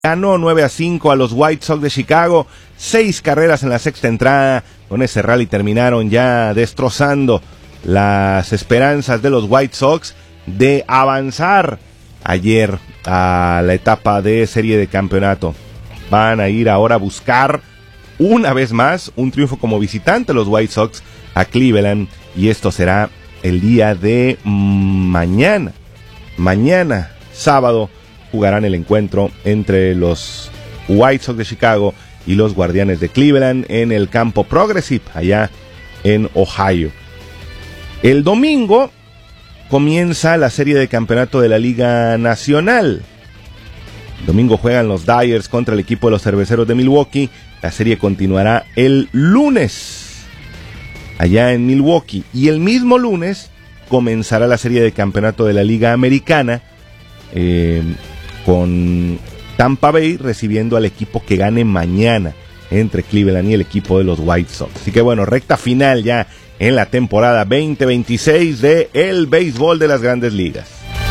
ganó 9-5 a los White Sox de Chicago, 6 carreras en la sexta entrada. Con ese rally terminaron ya destrozando las esperanzas de los White Sox de avanzar ayer a la etapa de serie de campeonato. Van a ir ahora a buscar una vez más un triunfo como visitante los White Sox a Cleveland, y esto será el día de mañana. Mañana, sábado, jugarán el encuentro entre los White Sox de Chicago y los Guardianes de Cleveland en el campo Progressive, allá en Ohio. El domingo comienza la serie de campeonato de la Liga Nacional. El domingo juegan los Dyers contra el equipo de los Cerveceros de Milwaukee. La serie continuará el lunes allá en Milwaukee, y el mismo lunes comenzará la serie de campeonato de la Liga Americana, con Tampa Bay recibiendo al equipo que gane mañana entre Cleveland y el equipo de los White Sox. Así que bueno, recta final ya en la temporada 2026 de el béisbol de las Grandes Ligas.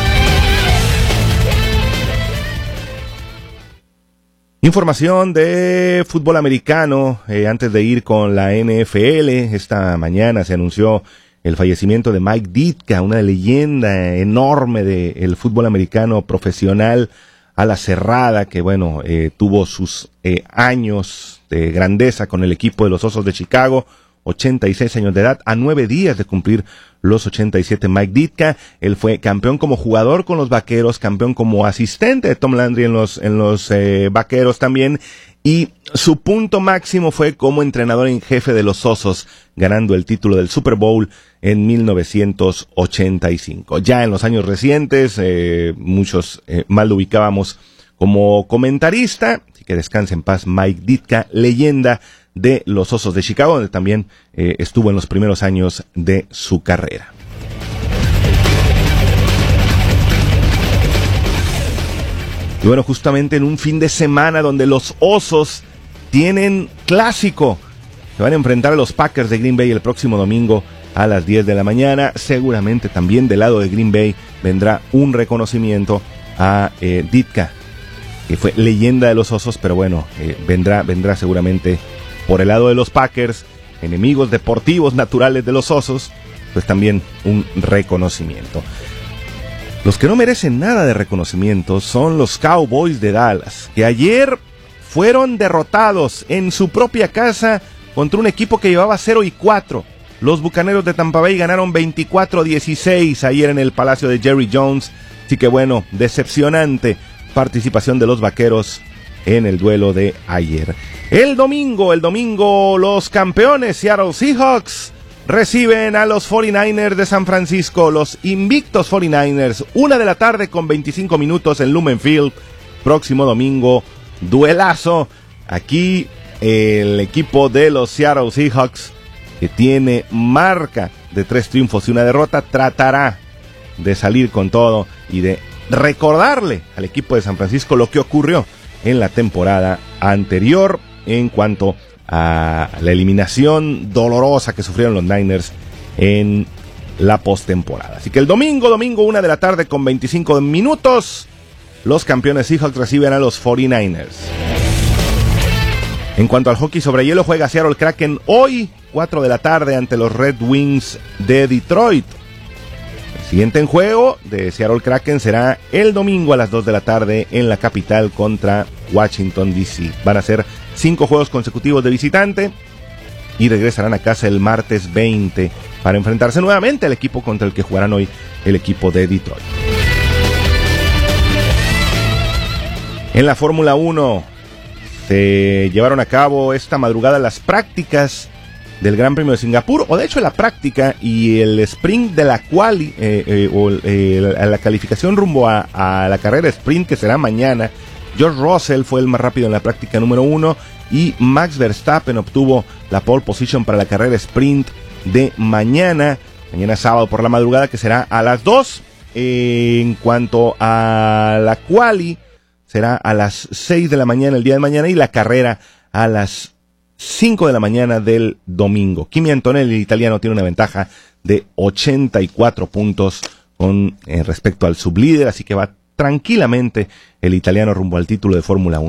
Información de fútbol americano, antes de ir con la NFL. Esta mañana se anunció el fallecimiento de Mike Ditka, una leyenda enorme del fútbol americano profesional a la cerrada, que bueno, tuvo sus años de grandeza con el equipo de los Osos de Chicago. 86 años de edad, a 9 días de cumplir los 87 Mike Ditka. Él fue campeón como jugador con los Vaqueros, campeón como asistente de Tom Landry en los Vaqueros también, y su punto máximo fue como entrenador en jefe de los Osos, ganando el título del Super Bowl en 1985. Ya en los años recientes, muchos mal lo ubicábamos como comentarista, así que descanse en paz Mike Ditka, leyenda de los Osos de Chicago, donde también estuvo en los primeros años de su carrera. Y bueno, justamente en un fin de semana donde los Osos tienen clásico, se van a enfrentar a los Packers de Green Bay el próximo domingo a las 10 de la mañana. Seguramente también del lado de Green Bay vendrá un reconocimiento a Ditka, que fue leyenda de los Osos, pero bueno, vendrá seguramente por el lado de los Packers, enemigos deportivos naturales de los Osos, pues también un reconocimiento. Los que no merecen nada de reconocimiento son los Cowboys de Dallas, que ayer fueron derrotados en su propia casa contra un equipo que llevaba 0-4. Los Bucaneros de Tampa Bay ganaron 24-16 ayer en el Palacio de Jerry Jones. Así que bueno, decepcionante participación de los Vaqueros en el duelo de ayer. El domingo, los campeones Seattle Seahawks reciben a los 49ers de San Francisco, los invictos 49ers, 1:25 p.m. en Lumen Field. Próximo domingo, duelazo. Aquí el equipo de los Seattle Seahawks, que tiene marca de 3 triunfos y 1 derrota, tratará de salir con todo y de recordarle al equipo de San Francisco lo que ocurrió en la temporada anterior en cuanto a la eliminación dolorosa que sufrieron los Niners en la postemporada. Así que el domingo 1:25 p.m, los campeones Seahawks reciben a los 49ers. En cuanto al hockey sobre hielo, juega Seattle Kraken hoy 4 p.m. ante los Red Wings de Detroit. El siguiente en juego de Seattle Kraken será el domingo a las 2 p.m. en la capital contra Washington DC. Van a ser 5 juegos consecutivos de visitante y regresarán a casa el martes 20 para enfrentarse nuevamente al equipo contra el que jugarán hoy, el equipo de Detroit. En la Fórmula 1 se llevaron a cabo esta madrugada las prácticas del Gran Premio de Singapur, o de hecho la práctica y el sprint de la quali, la calificación rumbo a la carrera sprint, que será mañana. George Russell fue el más rápido en la práctica número 1 y Max Verstappen obtuvo la pole position para la carrera sprint de mañana sábado por la madrugada, que será a las 2. En cuanto a la quali, será a las 6 de la mañana el día de mañana, y la carrera a las 5 de la mañana del domingo. Kimi Antonelli, el italiano, tiene una ventaja de 84 puntos con respecto al sublíder, así que va tranquilamente el italiano rumbo al título de Fórmula 1.